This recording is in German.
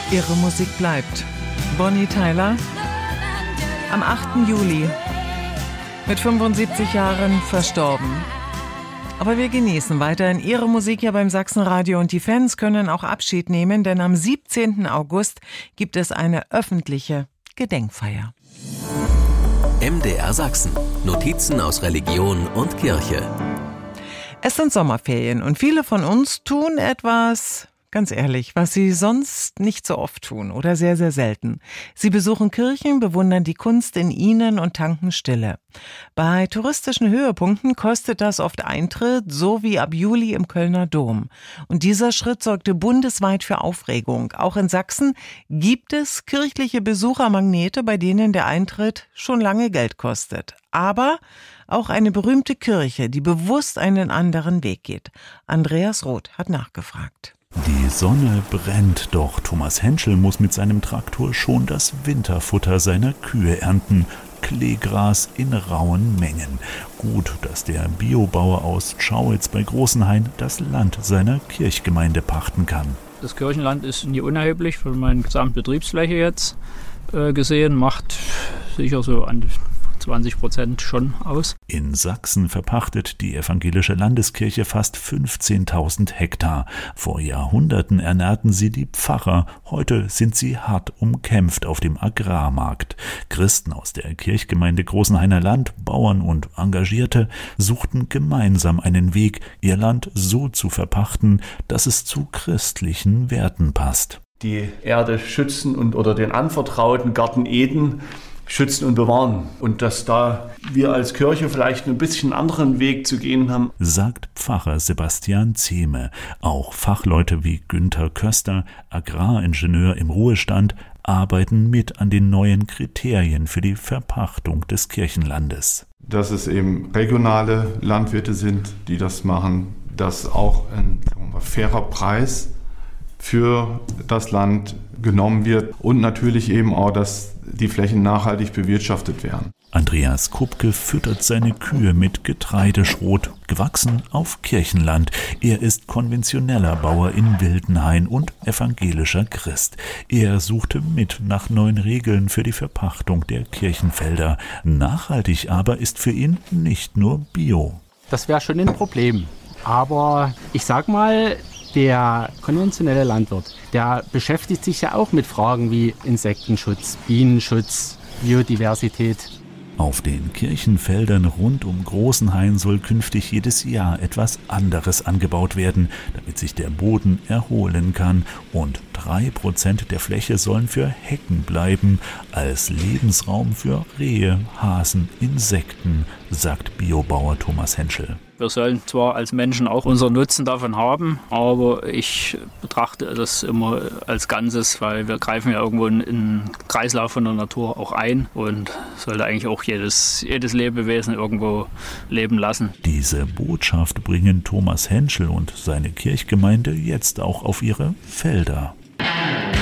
Ihre Musik bleibt. Bonnie Tyler am 8. Juli mit 75 Jahren verstorben. Aber wir genießen weiterhin Ihre Musik hier beim Sachsenradio und die Fans können auch Abschied nehmen, denn am 17. August gibt es eine öffentliche Gedenkfeier. MDR Sachsen. Notizen aus Religion und Kirche. Es sind Sommerferien und viele von uns tun etwas, ganz ehrlich, was sie sonst nicht so oft tun oder sehr, sehr selten. Sie besuchen Kirchen, bewundern die Kunst in ihnen und tanken Stille. Bei touristischen Höhepunkten kostet das oft Eintritt, so wie ab Juli im Kölner Dom. Und dieser Schritt sorgte bundesweit für Aufregung. Auch in Sachsen gibt es kirchliche Besuchermagnete, bei denen der Eintritt schon lange Geld kostet. Aber auch eine berühmte Kirche, die bewusst einen anderen Weg geht. Andreas Roth hat nachgefragt. Die Sonne brennt, doch Thomas Henschel muss mit seinem Traktor schon das Winterfutter seiner Kühe ernten. Kleegras in rauen Mengen. Gut, dass der Biobauer aus Schauitz bei Großenhain das Land seiner Kirchgemeinde pachten kann. Das Kirchenland ist nie unerheblich für meine Gesamtbetriebsfläche jetzt gesehen, macht sicher so an 20% schon aus. In Sachsen verpachtet die evangelische Landeskirche fast 15.000 Hektar. Vor Jahrhunderten ernährten sie die Pfarrer. Heute sind sie hart umkämpft auf dem Agrarmarkt. Christen aus der Kirchgemeinde Großenhainer Land, Bauern und Engagierte suchten gemeinsam einen Weg, ihr Land so zu verpachten, dass es zu christlichen Werten passt. Die Erde schützen oder den anvertrauten Garten Eden schützen und bewahren. Und dass da wir als Kirche vielleicht ein bisschen anderen Weg zu gehen haben, sagt Pfarrer Sebastian Zehme. Auch Fachleute wie Günther Köster, Agraringenieur im Ruhestand, arbeiten mit an den neuen Kriterien für die Verpachtung des Kirchenlandes. Dass es eben regionale Landwirte sind, die das machen, dass auch ein fairer Preis für das Land genommen wird und natürlich eben auch, dass die Flächen nachhaltig bewirtschaftet werden. Andreas Kupke füttert seine Kühe mit Getreideschrot, gewachsen auf Kirchenland. Er ist konventioneller Bauer in Wildenhain und evangelischer Christ. Er suchte mit nach neuen Regeln für die Verpachtung der Kirchenfelder. Nachhaltig aber ist für ihn nicht nur Bio. Das wäre schon ein Problem. Aber ich sag mal, der konventionelle Landwirt, der beschäftigt sich ja auch mit Fragen wie Insektenschutz, Bienenschutz, Biodiversität. Auf den Kirchenfeldern rund um Großenhain soll künftig jedes Jahr etwas anderes angebaut werden, damit sich der Boden erholen kann. Und 3% der Fläche sollen für Hecken bleiben, als Lebensraum für Rehe, Hasen, Insekten, sagt Biobauer Thomas Henschel. Wir sollen zwar als Menschen auch unseren Nutzen davon haben, aber ich betrachte das immer als Ganzes, weil wir greifen ja irgendwo in den Kreislauf von der Natur auch ein und sollte eigentlich auch jedes Lebewesen irgendwo leben lassen. Diese Botschaft bringen Thomas Henschel und seine Kirchgemeinde jetzt auch auf ihre Felder.